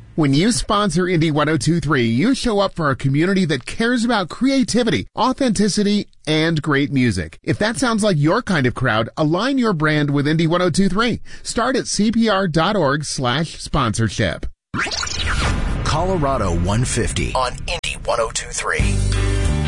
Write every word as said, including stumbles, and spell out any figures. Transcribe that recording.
When you sponsor Indie one oh two point three, you show up for a community that cares about creativity, authenticity, and great music. If that sounds like your kind of crowd, align your brand with Indie one oh two point three. Start at cpr.org slash sponsorship. Colorado one fifty on Indie one oh two point three.